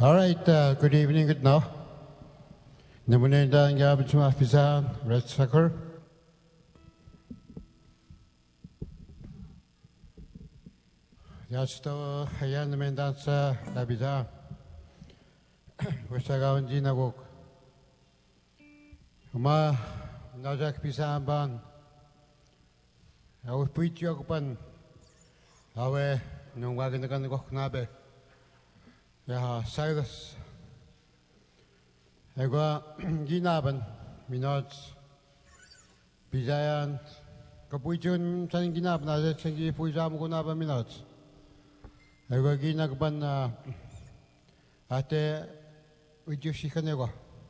All right, good evening, good now. Namunenda nga bichuma pisan red sucker. Yasto hayan mendansa labida. Westagawan jinagok. Uma najak pisan ban. Aku puiti aku pan. Awe nung wagan kan kok nabe. Ya Cyrus. Ego ginaban minot bijayan kapuichun saning ginab na sengi puijam ko na ba minot. Ego ginagban na ate ujushi kanego.